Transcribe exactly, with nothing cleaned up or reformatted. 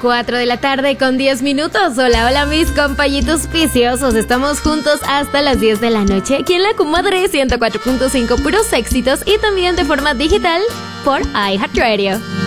cuatro de la tarde con diez minutos. Hola, hola mis compañitos viciosos. Estamos juntos hasta las diez de la noche aquí en La Comadre ciento cuatro punto cinco, puros éxitos, y también de forma digital por iHeartRadio.